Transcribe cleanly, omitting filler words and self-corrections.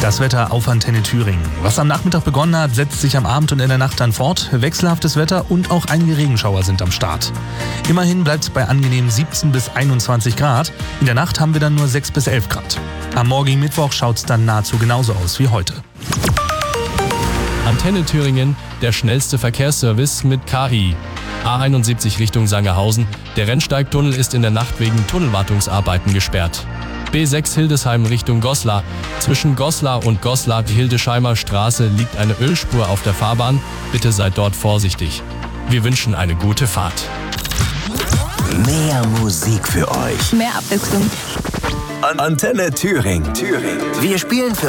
Das Wetter auf Antenne Thüringen. Was am Nachmittag begonnen hat, setzt sich am Abend und in der Nacht dann fort. Wechselhaftes Wetter und auch einige Regenschauer sind am Start. Immerhin bleibt es bei angenehmen 17 bis 21 Grad. In der Nacht haben wir dann nur 6 bis 11 Grad. Am morgigen Mittwoch schaut es dann nahezu genauso aus wie heute. Antenne Thüringen, der schnellste Verkehrsservice mit KI. A71 Richtung Sangerhausen. Der Rennsteigtunnel ist in der Nacht wegen Tunnelwartungsarbeiten gesperrt. B6 Hildesheim Richtung Goslar. Zwischen Goslar und Goslar-Hildesheimer Straße liegt eine Ölspur auf der Fahrbahn. Bitte seid dort vorsichtig. Wir wünschen eine gute Fahrt. Mehr Musik für euch. Mehr Abwechslung. Antenne Thüringen. Wir spielen für